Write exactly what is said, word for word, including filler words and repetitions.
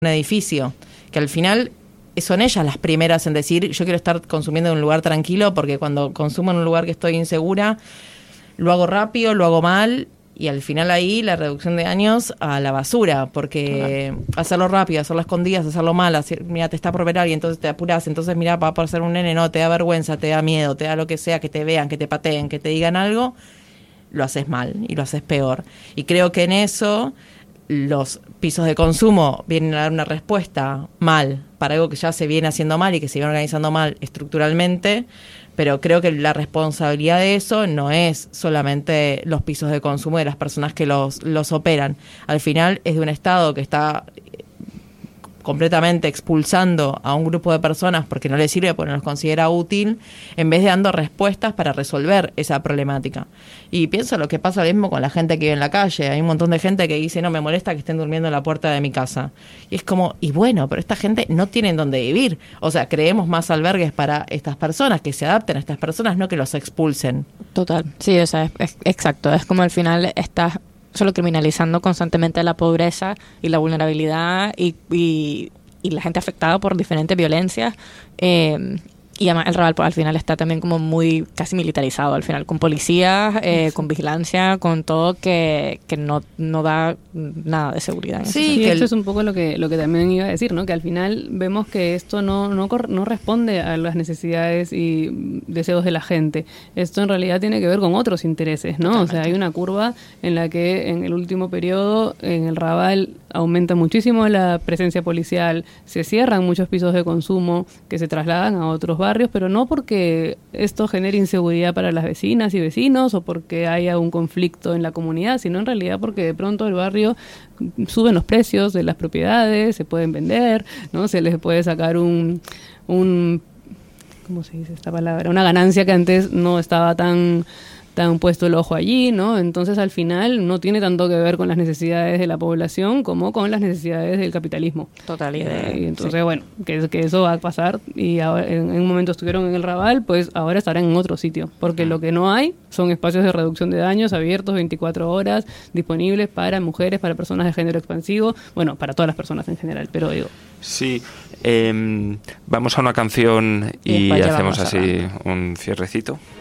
edificio, que al final son ellas las primeras en decir yo quiero estar consumiendo en un lugar tranquilo, porque cuando consumo en un lugar que estoy insegura, lo hago rápido, lo hago mal, y al final ahí la reducción de daños a la basura, porque claro, hacerlo rápido, hacerlo a escondidas, hacerlo mal, hacer, mira, te está por ver alguien, entonces te apuras, entonces mira, va por ser un nene, no, te da vergüenza, te da miedo, te da lo que sea, que te vean, que te pateen, que te digan algo, lo haces mal y lo haces peor. Y creo que en eso los pisos de consumo vienen a dar una respuesta mal para algo que ya se viene haciendo mal y que se viene organizando mal estructuralmente, pero creo que la responsabilidad de eso no es solamente los pisos de consumo de las personas que los, los operan. Al final es de un Estado que está completamente expulsando a un grupo de personas porque no les sirve, porque no los considera útil, en vez de dando respuestas para resolver esa problemática. Y pienso lo que pasa mismo con la gente que vive en la calle. Hay un montón de gente que dice, no, me molesta que estén durmiendo en la puerta de mi casa. Y es como, y bueno, pero esta gente no tiene dónde vivir. O sea, creemos más albergues para estas personas, que se adapten a estas personas, no que los expulsen. Total, sí, o sea, es, es exacto. Es como al final estás solo criminalizando constantemente la pobreza y la vulnerabilidad y, y, y la gente afectada por diferentes violencias. Eh, y además el Raval al final está también como muy casi militarizado, al final con policías, eh, sí, con vigilancia, con todo que, que no, no da nada de seguridad. Sí, que esto el... es un poco lo que lo que también iba a decir, ¿no? Que al final vemos que esto no, no, no responde a las necesidades y deseos de la gente. Esto en realidad tiene que ver con otros intereses, ¿no? Totalmente. O sea, hay una curva en la que en el último periodo en el Raval aumenta muchísimo la presencia policial, se cierran muchos pisos de consumo que se trasladan a otros barrios, pero no porque esto genere inseguridad para las vecinas y vecinos o porque haya un conflicto en la comunidad, sino en realidad porque de pronto el barrio suben los precios de las propiedades, se pueden vender, ¿no? Se les puede sacar un, un ¿cómo se dice esta palabra? Una ganancia que antes no estaba tan tan puesto el ojo allí, ¿no? Entonces, al final, no tiene tanto que ver con las necesidades de la población como con las necesidades del capitalismo. Total. Y, de, y entonces, sí, bueno, que, que eso va a pasar y ahora, en, en un momento estuvieron en el Raval, pues ahora estarán en otro sitio, porque lo que no hay son espacios de reducción de daños abiertos veinticuatro horas, disponibles para mujeres, para personas de género expansivo, bueno, para todas las personas en general, pero digo... Sí, eh, vamos a una canción y, y hacemos así un cierrecito.